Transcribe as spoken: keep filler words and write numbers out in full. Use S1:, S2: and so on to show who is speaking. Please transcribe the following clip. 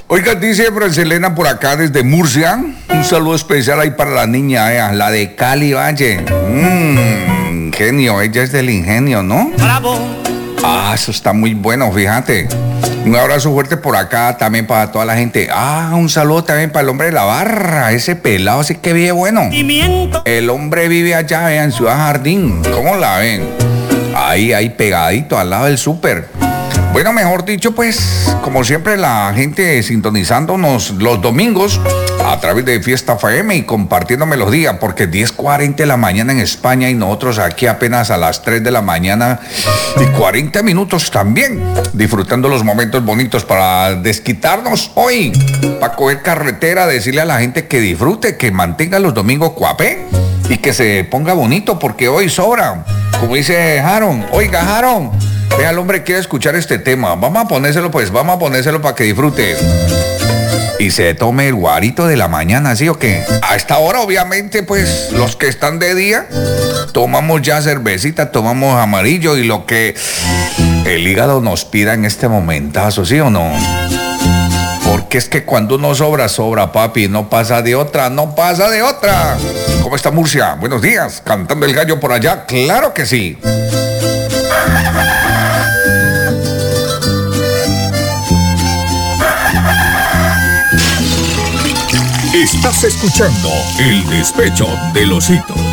S1: Oiga, dice Francelena por acá desde Murcia. Un saludo especial ahí para la niña, eh, la de Cali Valle. Mmm, ingenio, ella es del ingenio, ¿no?
S2: Bravo.
S1: Ah, eso está muy bueno, fíjate. Un abrazo fuerte por acá también para toda la gente. Ah, un saludo también para el hombre de la barra, ese pelado, así que vive bueno. El hombre vive allá, eh, en Ciudad Jardín. ¿Cómo la ven? Ahí, ahí pegadito, al lado del súper. Bueno, mejor dicho, pues, como siempre, la gente sintonizándonos los domingos a través de Fiesta F M y compartiendo melodía, porque diez cuarenta de la mañana en España y nosotros aquí apenas a las tres de la mañana y cuarenta minutos también, disfrutando los momentos bonitos para desquitarnos hoy, para coger carretera, decirle a la gente que disfrute, que mantenga los domingos cuapé y que se ponga bonito, porque hoy sobra. Como dice Jaron, oiga Jaron, vea, el hombre quiere escuchar este tema. Vamos a ponérselo, pues, vamos a ponérselo para que disfrute. Y se tome el guarito de la mañana, ¿sí o qué? A esta hora, obviamente, pues, los que están de día, tomamos ya cervecita, tomamos amarillo y lo que el hígado nos pida en este momentazo, ¿sí o no? Porque es que cuando uno sobra, sobra, papi. No pasa de otra, no pasa de otra. ¿Cómo está Murcia? Buenos días. ¿Cantando el gallo por allá? Claro que sí.
S3: Estás escuchando El Despecho del Osito.